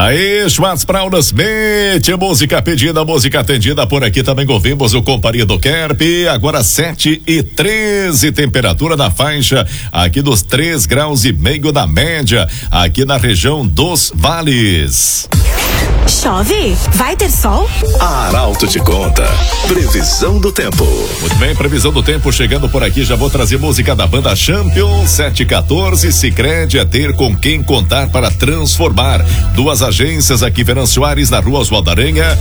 Aí, Schwartz Praudas, mete música pedida, música atendida. Por aqui também ouvimos o Companhia do Kerp. Agora 7:13, temperatura na faixa aqui dos 3,5 graus da média, aqui na região dos vales. Chove? Vai ter sol? A Arauto te conta. Previsão do tempo. Muito bem, previsão do tempo chegando por aqui. Já vou trazer música da banda Champion. 7:14. Sicredi é ter com quem contar para transformar. Duas agências aqui, Venâncio Soares, na rua Oswaldo Aranha.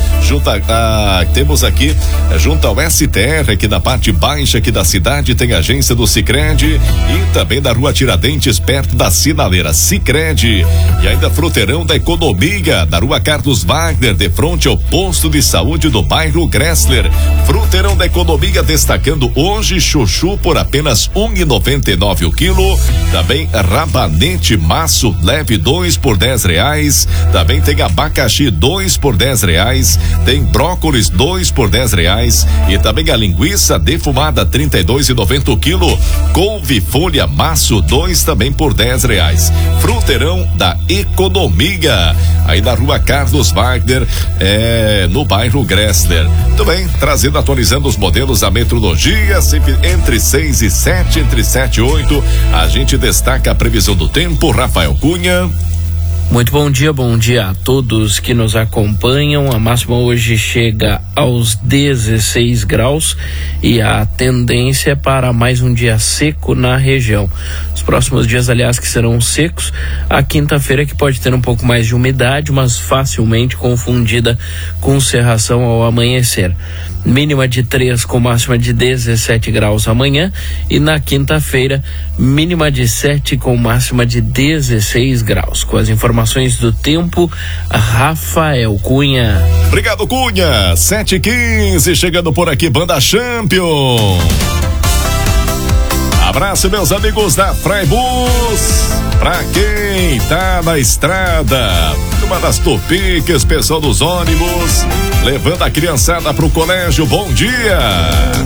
Temos aqui, junto ao STR, aqui na parte baixa aqui da cidade, tem a agência do Sicredi. E também da rua Tiradentes, perto da sinaleira Sicredi. E ainda Fruteirão da Economia, na rua Carlos Wagner, de frente ao posto de saúde do bairro Gressler. Fruteirão da Economia destacando hoje chuchu por apenas R$1,99 o quilo. Também rabanete maço leve 2 por R$10. Também tem abacaxi 2 por R$10. Tem brócolis 2 por R$10. E também a linguiça defumada R$32,90 o quilo. Couve folha maço 2 também por R$10. Fruteirão da Economia, aí na rua Carlos Wagner, no bairro Gressler. Muito bem, atualizando os modelos da metrologia, sempre entre 6 e 7, entre 7 e 8. A gente destaca a previsão do tempo. Rafael Cunha. Muito bom dia a todos que nos acompanham. A máxima hoje chega aos 16 graus e a tendência é para mais um dia seco na região. Os próximos dias, aliás, que serão secos. A quinta-feira que pode ter um pouco mais de umidade, mas facilmente confundida com cerração ao amanhecer. Mínima de 3 com máxima de 17 graus amanhã, e na quinta-feira mínima de 7 com máxima de 16 graus. Com as informações do tempo, Rafael Cunha. Obrigado, Cunha. 7:15, chegando por aqui, banda Champion. Abraço, meus amigos da Fraibus. Pra quem tá na estrada, uma das Tupicas, pessoal dos ônibus, levando a criançada pro colégio, bom dia.